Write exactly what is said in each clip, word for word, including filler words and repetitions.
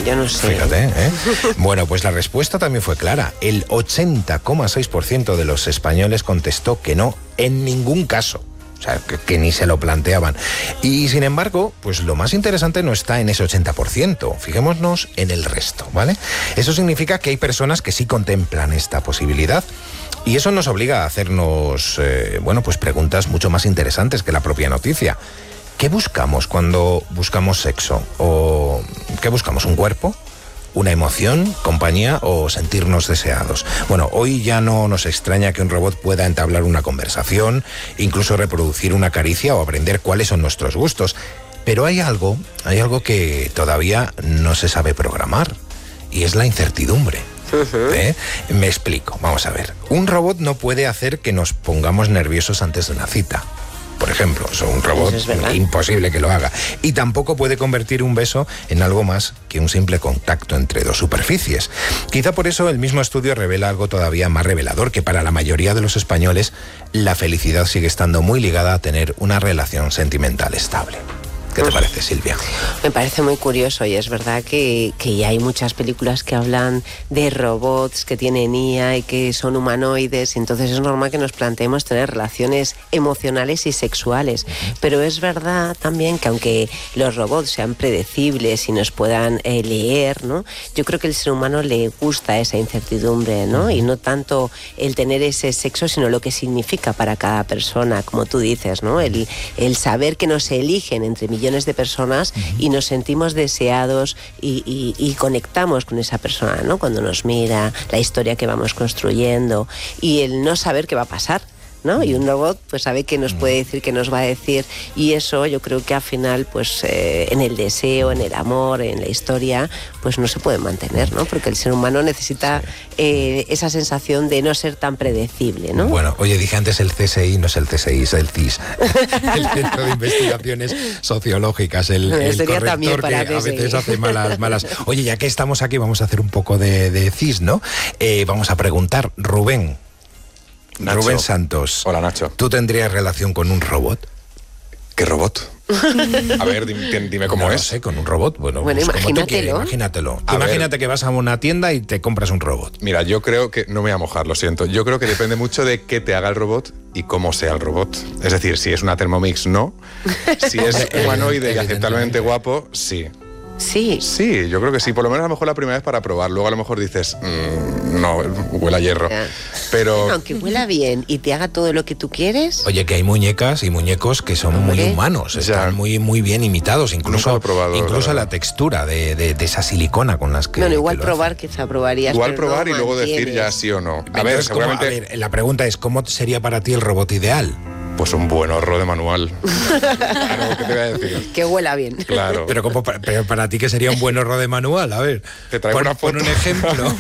yo no sé. Fíjate, ¿eh? Bueno, pues la respuesta también fue clara. El ochenta coma seis por ciento de los españoles contestó que no, en ningún caso. O sea, que, que ni se lo planteaban. Y sin embargo, pues lo más interesante no está en ese ochenta por ciento. Fijémonos en el resto, ¿vale? Eso significa que hay personas que sí contemplan esta posibilidad. Y eso nos obliga a hacernos, eh, bueno, pues preguntas mucho más interesantes que la propia noticia. ¿Qué buscamos cuando buscamos sexo? ¿O qué buscamos? ¿Un cuerpo? ¿Una emoción, compañía o sentirnos deseados? Bueno, hoy ya no nos extraña que un robot pueda entablar una conversación, incluso reproducir una caricia o aprender cuáles son nuestros gustos. Pero hay algo, hay algo que todavía no se sabe programar, y es la incertidumbre. ¿Eh? Me explico, vamos a ver. Un robot no puede hacer que nos pongamos nerviosos antes de una cita. Por ejemplo, es un robot es imposible que lo haga. Y tampoco puede convertir un beso en algo más que un simple contacto entre dos superficies. Quizá por eso el mismo estudio revela algo todavía más revelador, que para la mayoría de los españoles la felicidad sigue estando muy ligada a tener una relación sentimental estable. ¿Qué te parece, Silvia? Me parece muy curioso, y es verdad que, que ya hay muchas películas que hablan de robots que tienen I A y que son humanoides, y entonces es normal que nos planteemos tener relaciones emocionales y sexuales. Pero es verdad también que aunque los robots sean predecibles y nos puedan eh, leer, ¿no? Yo creo que al ser humano le gusta esa incertidumbre, ¿no? Y no tanto el tener ese sexo, sino lo que significa para cada persona, como tú dices, ¿no? El, el saber que nos eligen entre millones de personas uh-huh. y nos sentimos deseados y, y, y conectamos con esa persona, ¿no? Cuando nos mira, la historia que vamos construyendo y el no saber qué va a pasar, ¿no? Y un robot pues sabe que nos puede decir, que nos va a decir, y eso yo creo que al final pues eh, en el deseo, en el amor, en la historia pues no se puede mantener, ¿no? Porque el ser humano necesita eh, esa sensación de no ser tan predecible, ¿no? Bueno, oye, dije antes el C S I, no es el C S I, es el C I S, el Centro de Investigaciones Sociológicas, el, el corrector que a veces hace malas, malas. Oye, ya que estamos aquí vamos a hacer un poco de, de C I S, ¿no? Eh, vamos a preguntar, Rubén. Nacho. Rubén Santos. Hola, Nacho. ¿Tú tendrías relación con un robot? ¿Qué robot? A ver, dime, dime cómo no es. No sé, con un robot. Bueno, bueno pues imagínatelo. Como tú quieras, imagínatelo. Imagínate ver. que vas a una tienda y te compras un robot. Mira, yo creo que... No me voy a mojar, lo siento. Yo creo que depende mucho de qué te haga el robot y cómo sea el robot. Es decir, si es una Thermomix, no. Si es humanoide y aceptablemente guapo, sí. Sí. Sí, yo creo que sí. Por lo menos a lo mejor la primera vez para probar. Luego a lo mejor dices, mmm, no, huele a hierro. Ya. Pero... Aunque huela bien y te haga todo lo que tú quieres. Oye, que hay muñecas y muñecos que son Hombre. muy humanos. Están muy, muy bien imitados. Incluso, Nunca lo he probado, incluso la la textura de, de, de esa silicona con las que... No, no, igual que probar, quizá probarías. Igual pero probar no y luego mantienes. decir ya sí o no. A Entonces, ver, ¿cómo? seguramente... A ver, la pregunta es, ¿cómo sería para ti el robot ideal? Pues un buen horro de manual. Claro, ¿qué te voy a decir? Que huela bien. Claro. Pero, como para, pero para ti, ¿qué sería un buen horro de manual? A ver, te traigo pon, una foto. pon un ejemplo.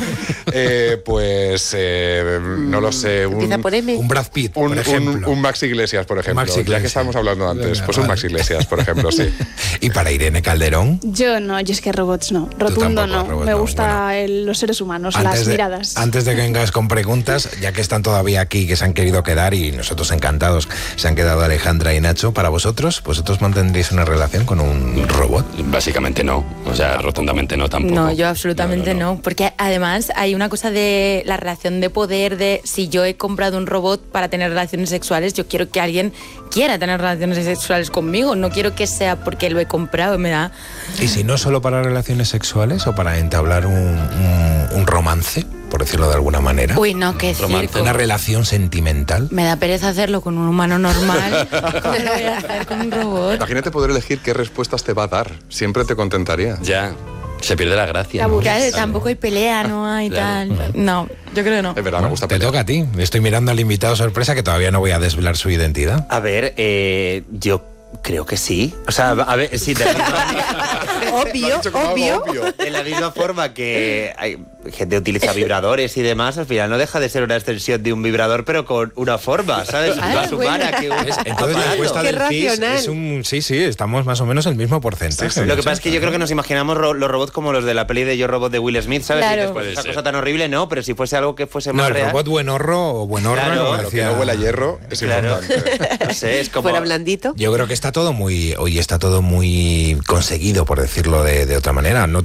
eh, pues, eh, no lo sé. Un, Empieza por M. Un Brad Pitt, un, por ejemplo. Un, un Max Iglesias, por ejemplo. Max Iglesias. Ya que estábamos hablando antes. Venga, pues vale. un Max Iglesias, por ejemplo, sí. ¿Y para Irene Calderón? Yo no, yo es que robots no. Rotundo tampoco, no. robot Me no. gusta Bueno. el, los seres humanos, Antes las de, miradas. Antes de que vengas con preguntas, ya que están todavía aquí, que se han querido quedar y nosotros encantados, se han quedado Alejandra y Nacho, para vosotros, ¿vosotros mantendréis una relación con un robot? Básicamente no, o sea, rotundamente no tampoco. No, yo absolutamente no, no, no. no, porque además hay una cosa de la relación de poder, de si yo he comprado un robot para tener relaciones sexuales, yo quiero que alguien quiera tener relaciones sexuales conmigo, no quiero que sea porque lo he comprado y me da... ¿Y si no solo para relaciones sexuales o para entablar un, un, un romance, por decirlo de alguna manera? Uy, no, qué circo. Una relación sentimental. Me da pereza hacerlo con un humano normal. ¿Cómo lo voy a hacer con un robot? Imagínate poder elegir qué respuestas te va a dar. Siempre te contentaría. Ya, se pierde la gracia. ¿no? Claro, tampoco hay pelea, no hay Claro. tal. No, yo creo que no. Es verdad, me gusta Te pelear. toca a ti. Estoy mirando al invitado sorpresa, que todavía no voy a desvelar su identidad. A ver, eh, yo creo que sí. O sea, a ver, sí, de la misma, Obvio, obvio. de la misma forma que hay gente que utiliza vibradores y demás, al final no deja de ser una extensión de un vibrador, pero con una forma, ¿sabes? Ah, Más bueno. humana que un ¿Ves? Entonces la aparato. encuesta Qué del C I S racional. es un... Sí, sí, estamos más o menos en el mismo porcentaje. Sí, sí. Lo que pasa es que yo creo que nos imaginamos ro- los robots como los de la peli de Yo Robot de Will Smith, ¿sabes? Claro. Y después Puede esa ser. cosa tan horrible, no, pero si fuese algo que fuese No, más el real... robot buenorro o buenorra, Claro, como Pero que decía... no huela a hierro es Claro. importante. No sé, es como... Fuera blandito. Yo creo que está todo muy... Hoy está todo muy conseguido, por decirlo de, de otra manera. No,